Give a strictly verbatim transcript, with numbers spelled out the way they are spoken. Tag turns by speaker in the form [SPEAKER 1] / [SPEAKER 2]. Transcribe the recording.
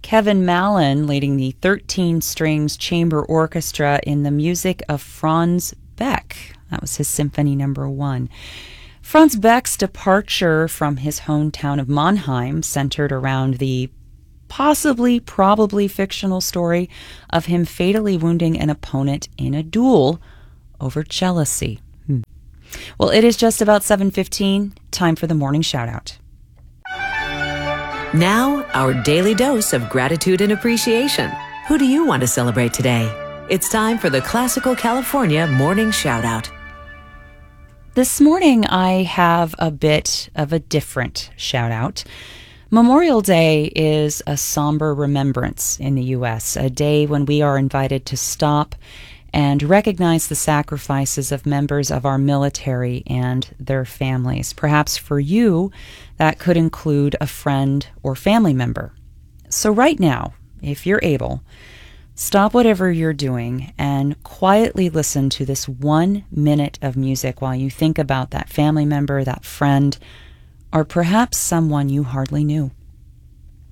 [SPEAKER 1] Kevin Mallon leading the thirteen strings chamber orchestra in the music of Franz Beck. That was his Symphony Number One. Franz Beck's departure from his hometown of Mannheim centered around the possibly, probably fictional story of him fatally wounding an opponent in a duel over jealousy. Hmm. Well, it is just about seven fifteen. Time for the morning shout-out.
[SPEAKER 2] Now, our daily dose of gratitude and appreciation. Who do you want to celebrate today? It's time for the Classical California Morning Shout-Out.
[SPEAKER 1] This morning, I have a bit of a different shout-out. Memorial Day is a somber remembrance in the U S, a day when we are invited to stop and recognize the sacrifices of members of our military and their families. Perhaps for you, that could include a friend or family member. So right now, if you're able, stop whatever you're doing and quietly listen to this one minute of music while you think about that family member, that friend, or perhaps someone you hardly knew.